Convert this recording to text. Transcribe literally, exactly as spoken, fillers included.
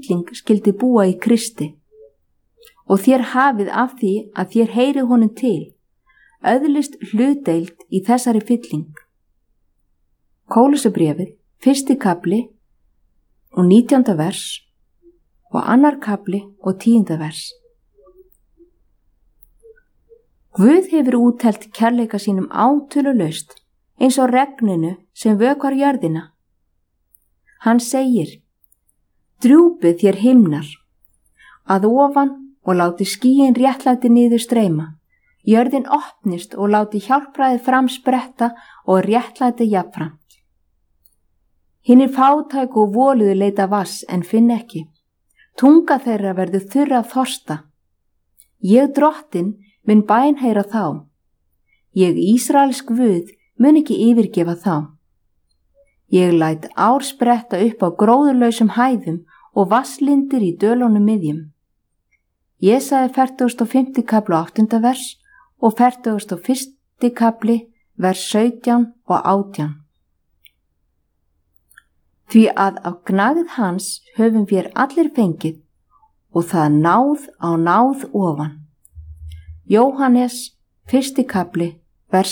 fylling skyldi búa í Kristi. Og þér hafið af því að þér heyri honum til, öðlist hlutdeild í þessari fylling. Kólussubréfið, fyrsti kafli og nítjánda vers og annar kafli og tíunda vers. Guð hefur úttelt kærleika sínum átölulaust eins og regninu sem vökvar jörðina. Hann segir, drjúpið þér himnar, að ofan og láti skýin réttlæti niður streyma, jörðin opnist og láti hjálpræði framspretta og réttlæti jafnframt. Hinnir fátæku og voluðu leita vass en finn ekki, tunga þeirra verður þurra af þorsta. Ég drottin mun bænheyra þá, ég Ísraels Guð mun ekki yfirgefa þá. Ég læt ár spretta upp á gróðurlausum hæðum og vasslindir í dölunum miðjum. Jesaja fertugasta og fimmta kafli og áttunda vers og fertugasta og fyrsta kafli vers sautján og átján. Því að af gnægð hans höfum við allir fengið og það náð á náð ofan. Jóhannes, fyrsti kafli